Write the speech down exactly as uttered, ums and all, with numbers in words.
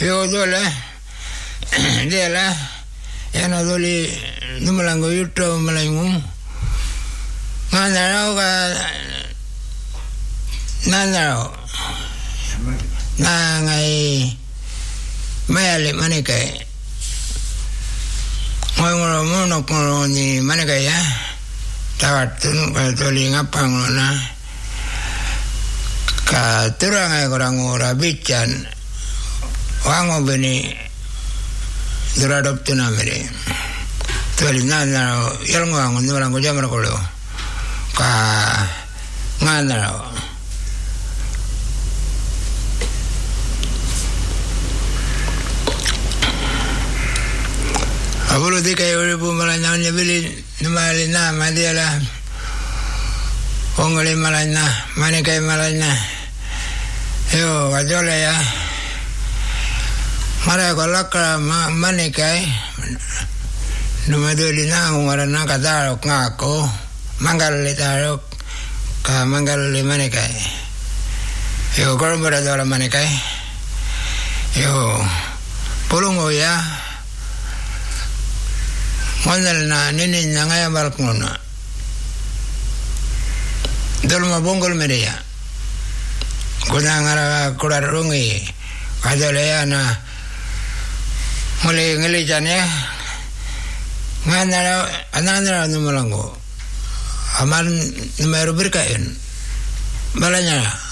Yo dole dela yana doli numalango yuto malangu nganaro ka nanaro na ngai mayale manikai ngoi ngoro mono kono ni manikai ya tawatun ka doli ngapang na ka turang ai korang ora bican wango beni duradop tunamere tuali nana yalngo wango numalango jamara kolo ka ngana abulu dika yore bu malanya nyebili numali na madiala ongole malanya manikai malanya yo wajole ya mara kolakra manikai numadoli na ngwarana kadaro ngako mangal litaro ka mangal manikai yo kormbara dora manikai yo pulungo ya ngondal na nini ngaya balkona dolma bongol media kuna ngara kurarungi kadole ya na mulai ngelijannya ngana anana numalango aman numeru berkain balanya